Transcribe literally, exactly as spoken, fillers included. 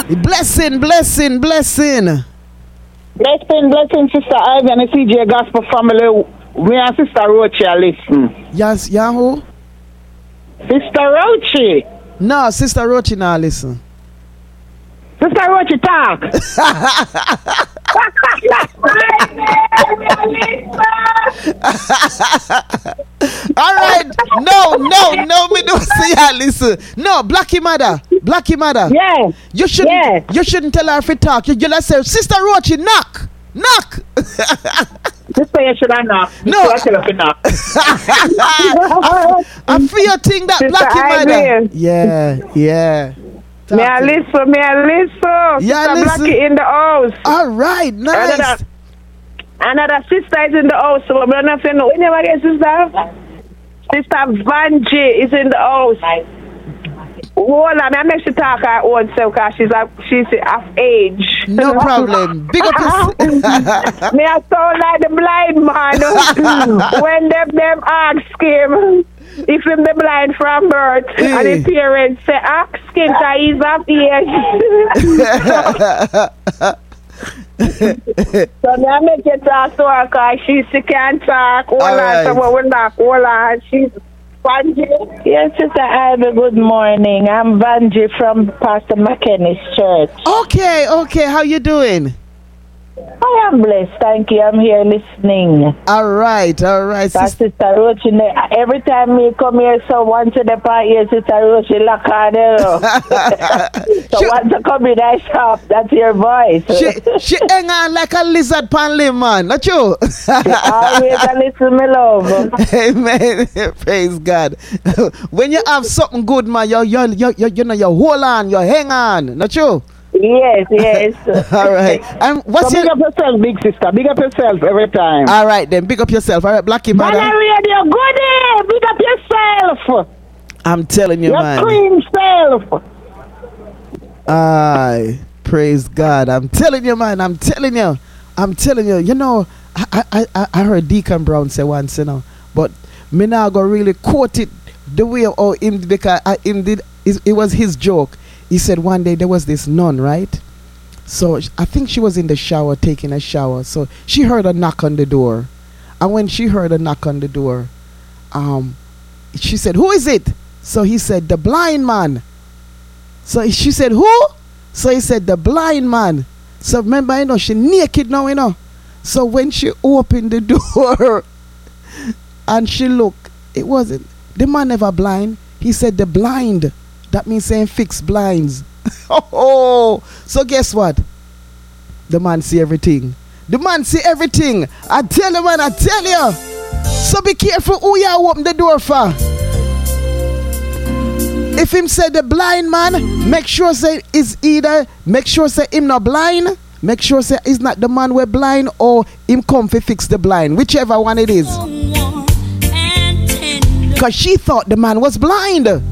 Blessing, blessing, blessing. Blessing, blessing, Sister Ivy and the C J Gospel family. Me and Sister Roche are listening. Yes, Yahoo? Sister Roche. No, Sister Roche now listen. Sister Roche talk. All right. No, no, no, me don't say ya listen. No, Blackie mother. Blackie mother. Yeah. You shouldn't yeah. you shouldn't tell her if it talk. You just say, Sister Roche, knock. Knock. Sister, you should have knock. No. I, I feel you think that Sister Blackie mother. Ivy. Yeah, yeah. Talk May I listen, may I listen. Yeah, Sister listen. Blackie in the house. All right, nice. Another, another sister is in the house. So I'm not saying no. We never get sister. Sister Vanjie is in the house. Hold on, I make she talk her own self because she's a, she's of age. No problem. Big up your Me I sound like the blind man when them them ask him if him the blind from birth hey. and his parents say ask him that he's of age. So now make you talk to her because she, she can't talk. Hold on, right. so we will knock. Hold on, she's Vanjie. Yes, Sister Ivy, good morning. I'm Vanjie from Pastor McKenny's church. Okay, okay. How you doing? I am blessed, thank you. I'm here listening. All right, all right. But Sister, Sister Roche, every time me come here, so one to the part here, Sister Roche, lock on there. So she, once you come in that shop, that's your voice. she, she hang on like a lizard pan limb, man. Not you? She always a listen, me love. Amen. Praise God. When you have something good, man, you, you, you, you, you know, you hold on, you hang on. Not you? Yes, yes. All right. And what's so your... big up yourself, big sister. Big up yourself every time. All right, then. Big up yourself. All right, Blackie, man. Man, radio, goodie. Big up yourself. I'm telling you, your man. Your cream self. Aye. Praise God. I'm telling you, man. I'm telling you. I'm telling you. You know, I I, I, I heard Deacon Brown say once, you know, but me now go really quote it the way oh him because I, him did it, it was his joke. He said one day there was this nun, right? So I think she was in the shower taking a shower. So she heard a knock on the door. And when she heard a knock on the door, um, she said, "Who is it?" So he said, "The blind man." So she said, "Who?" So he said, "The blind man." So remember, you know, she naked now, you know. So when she opened the door and she looked, it wasn't, the man never blind. He said, "The blind." That means saying fixed blinds. Oh, so guess what? The man see everything. The man see everything. I tell you, man, I tell you. So be careful who you open the door for. If him say the blind man, make sure say is either, make sure say him not blind, make sure say is not the man we blind or him come to fix the blind. Whichever one it is. Because she thought the man was blind.